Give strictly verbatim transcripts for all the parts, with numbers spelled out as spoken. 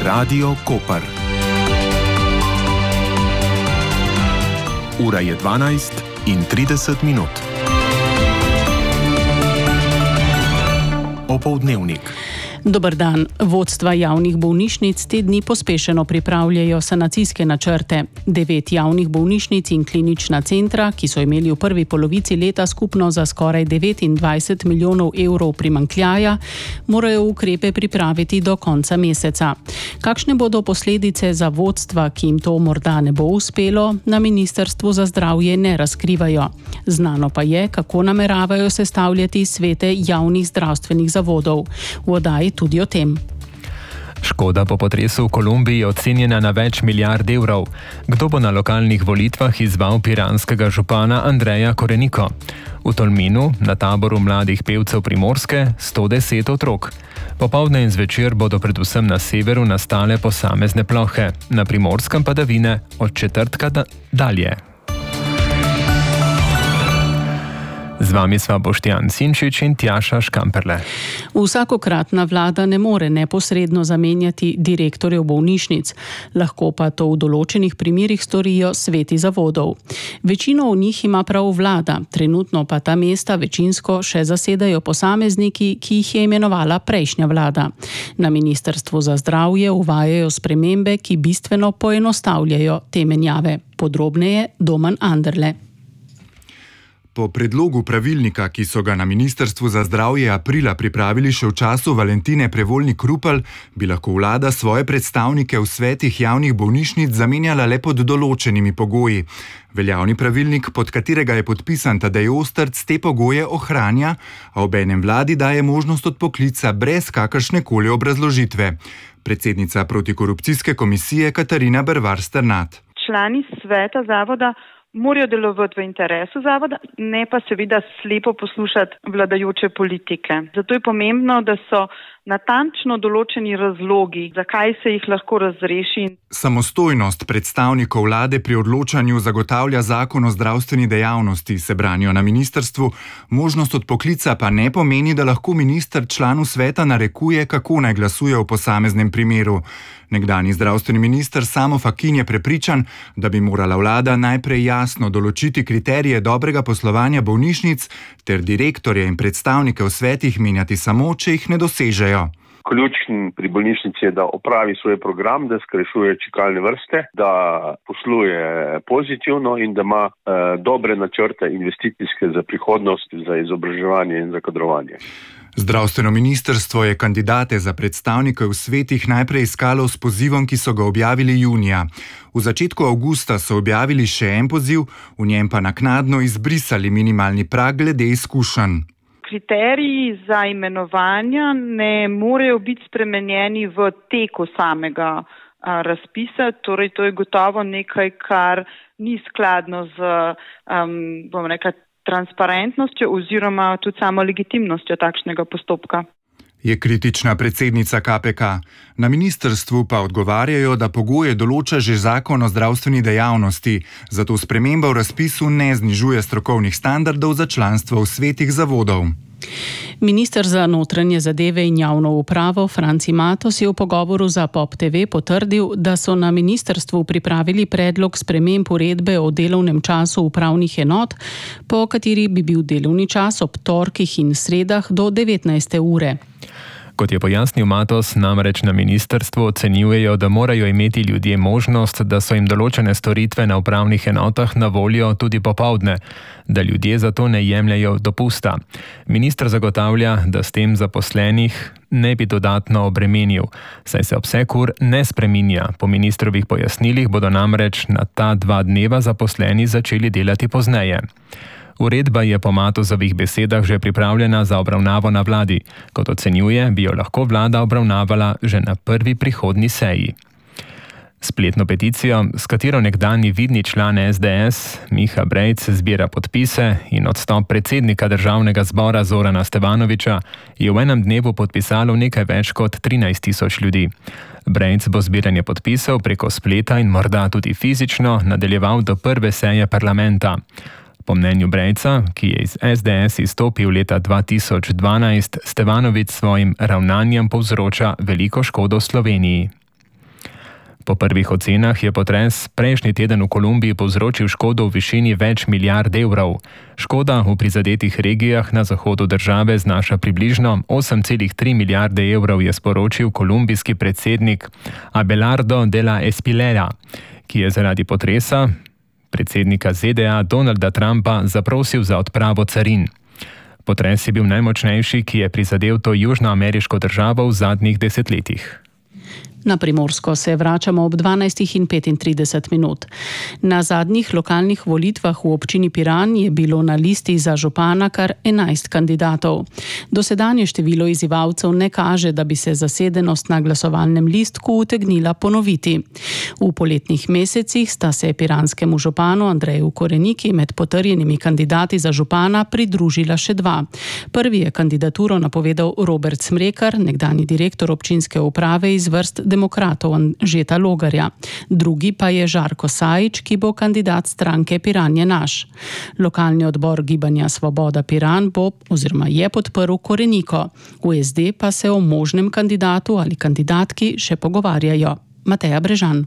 Radio Koper. Ura je dvanajst in trideset minut. Opoldnevnik. Dober dan. Vodstva javnih bolnišnic te dni pospešeno pripravljajo sanacijske načrte. Devet javnih bolnišnic in klinična centra, ki so imeli v prvi polovici leta skupno za skoraj devetindvajset milijonov evrov primanjkljaja, morajo ukrepe pripraviti do konca meseca. Kakšne bodo posledice za vodstva, ki jim to morda ne bo uspelo, na Ministrstvu za zdravje ne razkrivajo. Znano pa je, kako nameravajo sestavljati svete javnih zdravstvenih zavodov. V oddaji tudi o tem. Škoda po potresu v Kolumbiji je ocenjena na več milijard evrov. Kdo bo na lokalnih volitvah izval piranskega župana Andreja Koreniko? V Tolminu, na taboru mladih pevcev Primorske, sto deset otrok. Popoldne in zvečer bodo predvsem na severu nastale posamezne plohe, na Primorskem padavine od četrtka da- dalje. Z vami sva Boštjan Sinčič in Tjaša Škamperle. Vsakokratna vlada ne more neposredno zamenjati direktorjev bolnišnic, lahko pa to v določenih primerih storijo sveti zavodov. Večino v njih ima prav vlada, trenutno pa ta mesta večinsko še zasedajo posamezniki, ki jih je imenovala prejšnja vlada. Na Ministrstvu za zdravje uvajajo spremembe, ki bistveno poenostavljajo te menjave. Podrobneje Domen Anderle. Po predlogu pravilnika, ki so ga na Ministrstvu za zdravje aprila pripravili še v času Valentine Prevolnik Rupel, bi lahko vlada svoje predstavnike v svetih javnih bolnišnic zamenjala le pod določenimi pogoji. Veljavni pravilnik, pod katerega je podpisan Tadej Ostrc, te pogoje ohranja, a obenem vladi daje možnost odpoklica brez kakršnekoli obrazložitve. Predsednica protikorupcijske komisije Katarina Bervar Sternat. Člani sveta zavoda morajo delovati v interesu zavoda, ne pa seveda slepo poslušati vladajoče politike. Zato je pomembno, da so natančno določeni razlogi, zakaj se jih lahko razreši. Samostojnost predstavnikov vlade pri odločanju zagotavlja zakon o zdravstveni dejavnosti, se branijo na ministrstvu. Možnost odpoklica pa ne pomeni, da lahko minister članu sveta narekuje, kako naj glasuje v posameznem primeru. Nekdanji zdravstveni minister Samo Fakin je prepričan, da bi morala vlada najprej jasno določiti kriterije dobrega poslovanja bolnišnic ter direktorje in predstavnike v svetih menjati samo, če jih ne dosežejo. Ključen pri bolnišnici je, da opravi svoj program, da skrajšuje čakalne vrste, da posluje pozitivno in da ima eh, dobre načrte investicijske za prihodnost, za izobraževanje in za kadrovanje. Zdravstveno ministrstvo je kandidate za predstavnike v svetih najprej iskalo s pozivom, ki so ga objavili junija. V začetku avgusta so objavili še en poziv, v njem pa naknadno izbrisali minimalni prag glede izkušenj. Kriteriji za imenovanja ne morejo biti spremenjeni v teku samega a, razpisa, torej to je gotovo nekaj, kar ni skladno z, um, bom rekla, transparentnostjo oziroma tudi samo legitimnostjo takšnega postopka. Je kritična predsednica K P K. Na ministrstvu pa odgovarjajo, da pogoje določa že zakon o zdravstveni dejavnosti, zato sprememba v razpisu ne znižuje strokovnih standardov za članstvo v svetih zavodov. Minister za notranje zadeve in javno upravo Franci Matos je v pogovoru za Pop T V potrdil, da so na ministrstvu pripravili predlog sprememb uredbe o delovnem času upravnih enot, po kateri bi bil delovni čas ob torkih in sredah do devetnajste ure. Kot je pojasnil Matos, namreč na ministrstvu ocenjujejo, da morajo imeti ljudje možnost, da so jim določene storitve na upravnih enotah na voljo tudi popoldne, da ljudje zato ne jemljejo dopusta. Minister zagotavlja, da s tem zaposlenih ne bi dodatno obremenil, saj se obseg ur ne spreminja. Po ministrovih pojasnilih bodo namreč na ta dva dneva zaposleni začeli delati pozneje. Uredba je po Matosovih besedah že pripravljena za obravnavo na vladi. Kot ocenjuje, bi jo lahko vlada obravnavala že na prvi prihodnji seji. Spletno peticijo, s katero nekdanji vidni član S D S Miha Brejc zbira podpise in odstop predsednika državnega zbora Zorana Stevanoviča, je v enem dnevu podpisalo nekaj več kot trinajst tisoč ljudi. Brejc bo zbiranje podpisov preko spleta in morda tudi fizično nadaljeval do prve seje parlamenta. Po mnenju Brejca, ki je iz S D S izstopil leta dva tisoč dvanajst, Stevanovič svojim ravnanjem povzroča veliko škodo Sloveniji. Po prvih ocenah je potres prejšnji teden v Kolumbiji povzročil škodo v višini več milijard evrov. Škoda v prizadetih regijah na zahodu države znaša približno osem celih tri milijarde evrov, je sporočil kolumbijski predsednik Abelardo de la Espriella, ki je zaradi potresa predsednika Z D A Donalda Trumpa zaprosil za odpravo carin. Potres je bil najmočnejši, ki je prizadel to južnoameriško državo v zadnjih desetletjih. Na Primorsko se vračamo ob dvanajstih in petintrideset minut. Na zadnjih lokalnih volitvah v občini Piran je bilo na listi za župana kar enajst kandidatov. Dosedanje število izzivalcev ne kaže, da bi se zasedenost na glasovalnem listku utegnila ponoviti. V poletnih mesecih sta se piranskemu županu Andreju Koreniki med potrjenimi kandidati za župana pridružila še dva. Prvi je kandidaturo napovedal Robert Smrekar, nekdanji direktor občinske uprave iz vrst demokratov Anžeta Logarja. Drugi pa je Žarko Sajič, ki bo kandidat stranke Piran je naš. Lokalni odbor Gibanja Svoboda Piran bo oziroma je podprl Koreniko. V S D pa se o možnem kandidatu ali kandidatki še pogovarjajo. Mateja Brežan.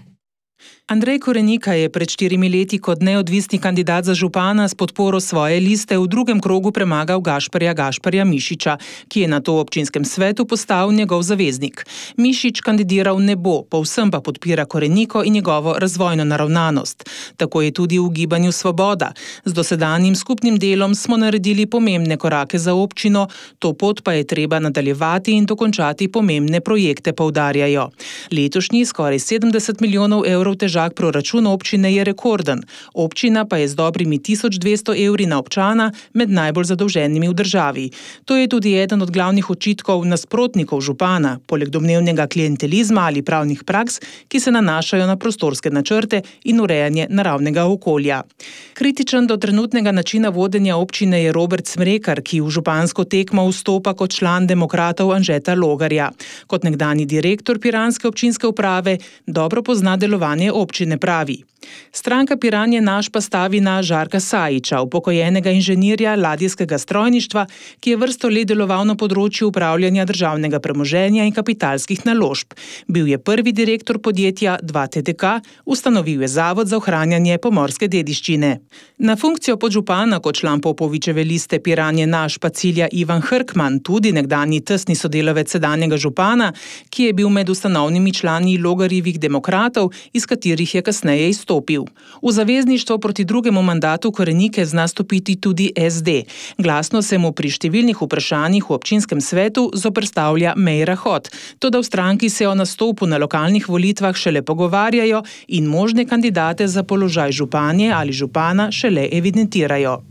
Andrej Korenika je pred štirimi leti kot neodvisni kandidat za župana s podporo svoje liste v drugem krogu premagal Gašparja Gašparja Mišiča, ki je na to občinskem svetu postal njegov zaveznik. Mišič kandidiral ne bo, povsem pa podpira Koreniko in njegovo razvojno naravnanost. Tako je tudi v Gibanju Svoboda. Z dosedanjim skupnim delom smo naredili pomembne korake za občino, to pot pa je treba nadaljevati in dokončati pomembne projekte, poudarjajo. Letošnji skoraj sedemdeset milijonov evrov težav proračun občine je rekorden. Občina pa je z dobrimi tisoč dvesto evri na občana med najbolj zadolženimi v državi. To je tudi eden od glavnih očitkov nasprotnikov župana, poleg domnevnega klientelizma ali pravnih praks, ki se nanašajo na prostorske načrte in urejanje naravnega okolja. Kritičen do trenutnega načina vodenja občine je Robert Smrekar, ki v župansko tekmo vstopa kot član demokratov Anžeta Logarja. Kot nekdanji direktor piranske občinske uprave dobro pozna delovanje občine. Občine pravi. Stranka Piran je naš pa stavi na Žarka Sajiča, upokojenega inženirja ladijskega strojništva, ki je vrsto let deloval na področju upravljanja državnega premoženja in kapitalskih naložb. Bil je prvi direktor podjetja dva T D K, ustanovil je Zavod za ohranjanje pomorske dediščine. Na funkcijo podžupana kot član Popovičeve liste Piran je naš pa cilja Ivan Hrkman, tudi nekdanji tesni sodelavec sedanjega župana, ki je bil med ustanovnimi člani Logarjevih demokratov, iz katerih je kasneje izstopil. V zavezništvo proti drugemu mandatu Korenike zna stopiti tudi S D. Glasno se mu pri številnih vprašanjih v občinskem svetu zoperstavlja Meira Hot, toda v stranki se o nastopu na lokalnih volitvah šele pogovarjajo in možne kandidate za položaj županje ali župana šele evidentirajo.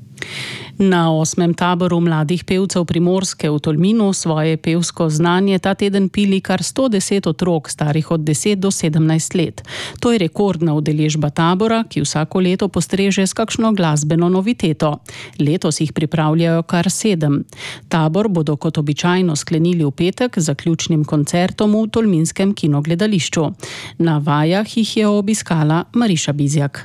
Na osmem taboru mladih pevcev Primorske v Tolminu svoje pevsko znanje ta teden pili kar sto deset otrok, starih od deset do sedemnajst let. To je rekordna udeležba tabora, ki vsako leto postreže s kakšno glasbeno noviteto. Letos jih pripravljajo kar sedem. Tabor bodo kot običajno sklenili v petek z zaključnim koncertom v Tolminskem kinogledališču. Na vajah jih je obiskala Mariša Bizjak.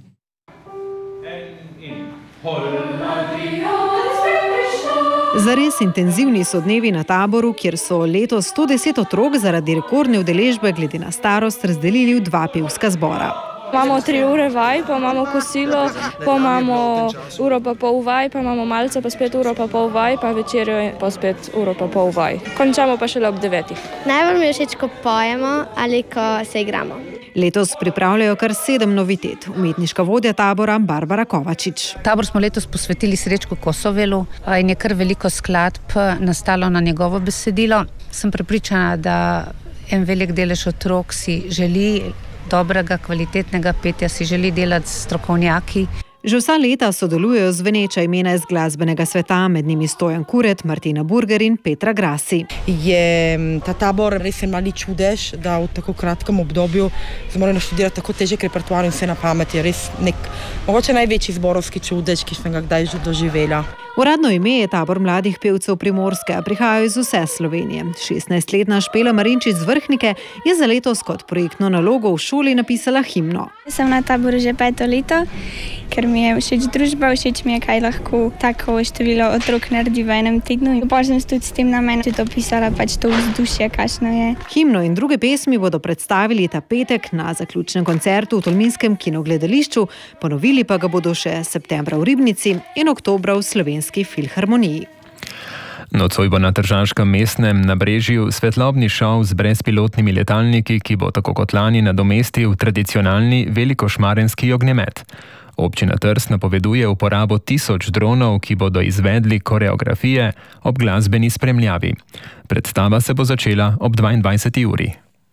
Zares intenzivni so dnevi na taboru, kjer so letos sto deset otrok zaradi rekordne udeležbe glede na starost razdelili v dva pevska zbora. Imamo tri ure vaj, pa imamo kosilo, pa imamo uro pa pol vaj, pa imamo malce, pa spet uro pa pol vaj, pa večerjo pa spet uro pa pol vaj. Končamo pa šele ob devetih. Najbolj mi je všeč, ko pojemo ali ko se igramo. Letos pripravljajo kar sedem novitet. Umetniška vodja tabora Barbara Kovačič. Tabor smo letos posvetili Srečku Kosovelu in je kar veliko skladb nastalo na njegovo besedilo. Sem prepričana, da en velik delež otrok si želi dobrega, kvalitetnega petja, si želi delati s strokovnjaki. Že vsa leta sodelujejo zveneča imena iz glasbenega sveta, med njimi Stojan Kuret, Martina Burger in Petra Grasi. Je ta tabor res en mali čudež, da v tako kratkem obdobju zmorajo naštudirati tako težek repertoar in vse na pamet. Je res nek, mogoče največji zborovski čudež, ki sem ga kdaj že doživela. Uradno ime je tabor mladih pevcev Primorske, a prihajajo iz vse Slovenije. šestnajstletna Špela Marinčič z Vrhnike je za letos kot projektno nalogo v šoli napisala himno. Sem na taboru že peto leto, ker mi je všeč družba, všeč mi je, kaj lahko tako število otrok naredi v enem tednu. Potem sem tudi s tem namenom tudi opisala pač to vzdušje, kakšno je. Himno in druge pesmi bodo predstavili ta petek na zaključnem koncertu v Tolminskem kinogledališču, ponovili pa ga bodo še septembra v Ribnici in oktobra v Slovenski filharmoniji. Nocoj bo na tržaškem mestnem nabrežju svetlobni šov z brezpilotnimi letalniki, ki bo tako kot lani nadomestil tradicionalni velikošmarenski ognjemet. Občina Trst napoveduje uporabo tisoč dronov, ki bodo izvedli koreografije ob glasbeni spremljavi. Predstava se bo začela ob dvaindvajseti uri.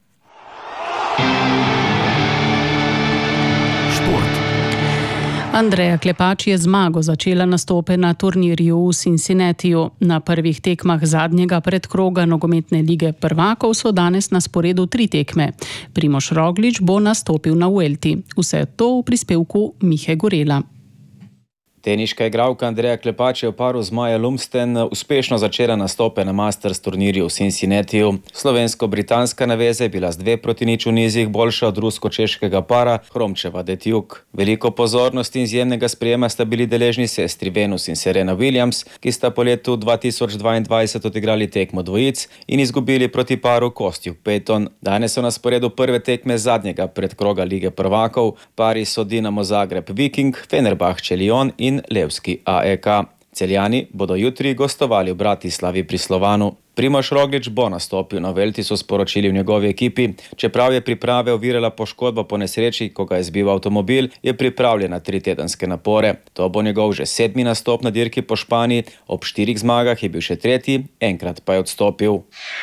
Andreja Klepač je zmago začela nastope na turnirju v Cincinnatiju. Na prvih tekmah zadnjega predkroga nogometne lige prvakov so danes na sporedu tri tekme. Primož Roglič bo nastopil na Vuelti. Vse to v prispevku Mihe Gorela. Teniška igralka Andreja Klepač je v paru z Maja Lumsten uspešno začela nastope na Masters turnirju v Cincinnatiju. Slovensko-britanska naveza je bila z dve proti nič v nizih boljša od rusko-češkega para Hromčeva Detjuk. Veliko pozornosti in izjemnega sprejema sta bili deležni sestri Venus in Serena Williams, ki sta po letu dva tisoč dvaindvajset odigrali tekmo dvojic in izgubili proti paru Kostjuk Pejton. Danes so na sporedu prve tekme zadnjega predkroga lige prvakov. Pari so Dinamo Zagreb Viking, Fenerbahče Lyon in in Levski A E K. Celjani bodo jutri gostovali v Bratislavi pri Slovanu. Primož Roglič bo nastopil na Vuelti, so sporočili v njegovi ekipi. Čeprav je priprave ovirala poškodba po nesreči, ko ga je zbil avtomobil, je pripravljen na tri tedenske napore. To bo njegov že sedmi nastop na dirki po Španiji, ob štirih zmagah je bil še tretji, enkrat pa je odstopil.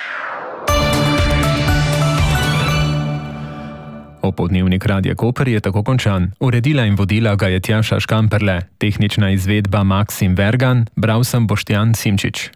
Opoldnevnik Radia Koper je tako končan. Uredila in vodila ga je Tjaša Škamperle, tehnična izvedba Maksim Vergan, bral sem Boštjan Simčič.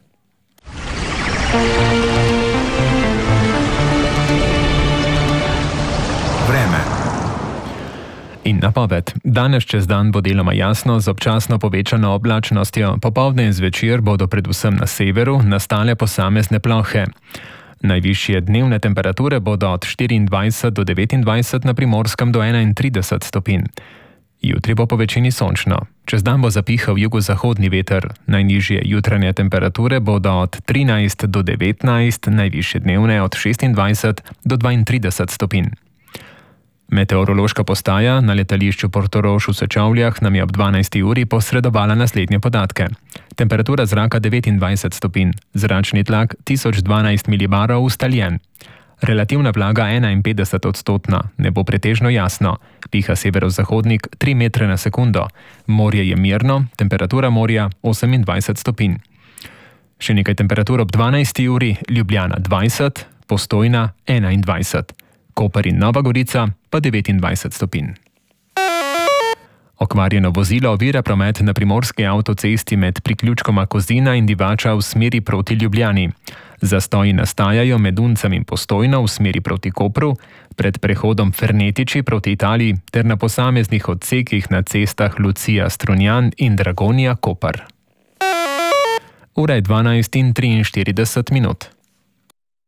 Vreme. In napoved. Danes čez dan bo deloma jasno z občasno povečano oblačnostjo. Popoldne in zvečer bodo predvsem na severu nastale posamezne plohe. Najvišje dnevne temperature bodo od štiriindvajset do devetindvajset, na Primorskem do enaintrideset stopinj. Jutri bo po večini sončno. Čez dan bo zapihal jugozahodni veter. Najnižje jutranje temperature bodo od trinajst do devetnajst, najvišje dnevne od šestindvajset do dvaintrideset stopinj. Meteorološka postaja na letališču Portorož v Sečovljah nam je ob dvanajsti uri posredovala naslednje podatke. Temperatura zraka devetindvajset stopinj, zračni tlak tisoč dvanajst milibarov ustaljen. Relativna vlaga enainpetdeset odstotna, nebo pretežno jasno, piha severozahodnik tri metre na sekundo. Morje je mirno, temperatura morja osemindvajset stopinj. Še nekaj temperatur ob dvanajsti uri, Ljubljana dvajset, Postojna enaindvajset. Koper in Nova Gorica pa devetindvajset stopinj. Okvarjeno vozilo ovira promet na primorski avtocesti med priključkoma Kozina in Divača v smeri proti Ljubljani. Zastoji nastajajo med Uncem in Postojno v smeri proti Kopru, pred prehodom Fernetiči proti Italiji ter na posameznih odsekih na cestah Lucija Strunjan in Dragonija Koper. Ura je dvanajst in triinštirideset minut.